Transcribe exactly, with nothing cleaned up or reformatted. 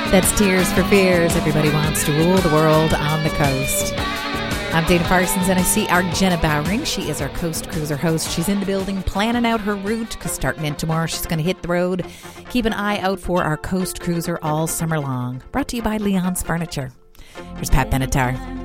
That's Tears for Fears. Everybody wants to rule the world on the coast. I'm Dana Parsons, and I see our Jenna Bowring. She is our Coast Cruiser host. She's in the building planning out her route, because starting in tomorrow, she's going to hit the road. Keep an eye out for our Coast Cruiser all summer long. Brought to you by Leon's Furniture. Here's Pat Benatar.